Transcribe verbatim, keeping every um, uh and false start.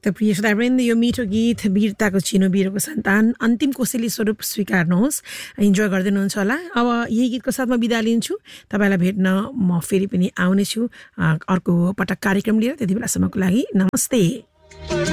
त प्रिय श्रोतावृन्द, यो मिठो गीत वीरताको चिनो वीरको सन्तान अन्तिम कोसेली स्वरूप स्वीकार्नुहोस्। इन्जोय गर्दै हुनुहुन्छ होला। अब यही गीतको साथमा बिदा लिन्छु। तपाईँलाई भेट्न म फेरि पनि आउनेछु अर्को पटक कार्यक्रम लिएर। त्यति बेलासम्मको लागि नमस्ते।